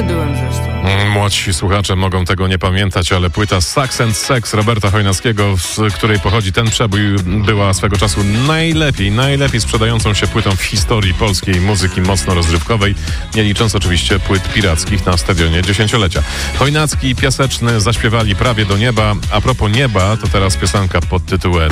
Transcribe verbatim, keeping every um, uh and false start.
mały byłem zresztą. Młodsi słuchacze mogą tego nie pamiętać, ale płyta Sax and Sex Roberta Chojnackiego, z której pochodzi ten przebój, była swego czasu najlepiej, najlepiej sprzedającą się płytą w historii polskiej muzyki mocno rozrywkowej, nie licząc oczywiście płyt pirackich na stadionie dziesięciolecia. Chojnacki i Piaseczny zaśpiewali Prawie do nieba. A propos nieba, to teraz piosenka pod tytułem